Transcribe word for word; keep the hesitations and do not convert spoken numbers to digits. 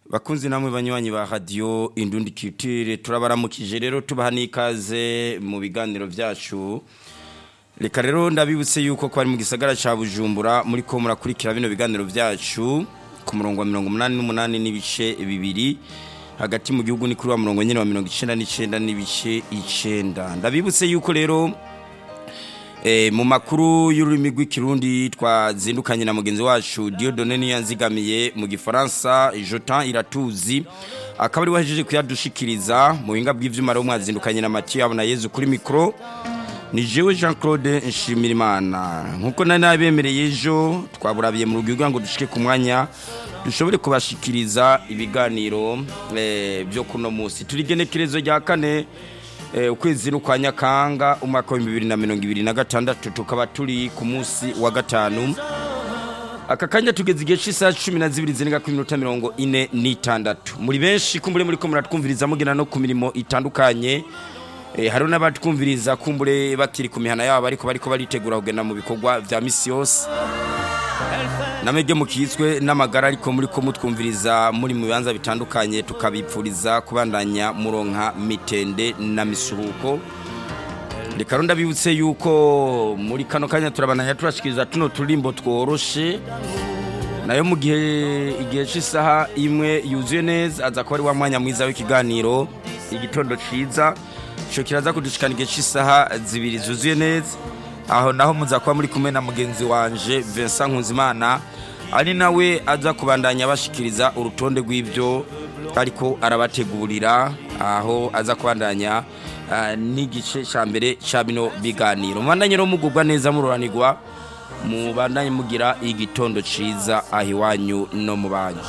Bakunzi namwe banywanyi ba radio Indundi Culture turabaramukije rero tubaha nikaze mu biganiro vyacu. Reka rero ndabibutse yuko kwari mu gisagara ca Bujumbura muri ko murakurikira bino biganiro vyacu ku murongo wa mirongo umunani n'umunani n'ibice bibiri hagati mu gihugu ni kuri wa murongo nyene wa mirongo icenda n'icenda n'ibice icenda. Ndabibutse yuko rero E, mu makuru y'ururimi rw'ikirundi twazindukanye na mugenzi wacu Dieudonné Niyanzigamiye mu gifaransa Jotan Iratuzi akaba ari wahejeje kuyadushikiriza mu binga bw'ivyuma ro mwazindukanye na Mathieu abona Yezu kuri micro ni jewe Jean-Claude Nshimirimana nkuko nari nabemereye ejo twaburabiye mu rugwiro ngo dushike ku mwanya dushobore kubashikiriza ibiganiro e, byo kuno munsi turigenekerezo rya kane Eh, ukwezi kwa Nyakanga umwaka wa bibiri na mirongo ibiri na gatandatu tukaba turi ku munsi wa gatanu akakanya tugeze igihe cy'isaha cumi na zibiri zirenga ku minota mirongo ine n'itandatu muri benshi kumbure muri ko muratwumviriza mugena no ku mirimo itandukanye eh, hari n'abatwumviriza kumbure bakiri ku mihana yabo ariko bariko baritegura kugenda mu bikorwa vya misi yose namege mukizwe n'amagara ariko muri ko mutwumviriza muri mu bibanza bitandukanye tukabipfuriza kubandanya muronka mitende na misuhuko. Reka ronda bibutse yuko muri kano kanya turabandanya turashikiriza tuno turimbo tworoshe nayo mu gihe igihe cy'isaha imwe yuzuye neza aza ko ari wa mwanya mwiza w'ikiganiro igitondo ciza cyo kiraza kudushikana igihe cy'isaha zibiri zuzuye neza aho naho muza kwa muri kumwe na mugenzi wanje Vincent Nkunzimana ari nawe aza kubandanya bashikiriza urutonde rw'ivyo ariko arabategurira aho aza kubandanya uh, n'igice ca mbere ca bino biganiro mubandanye ro mugubwa neza muroranirwa mubandanye mugira igitondo ciza ahiwanyu no mubanyi.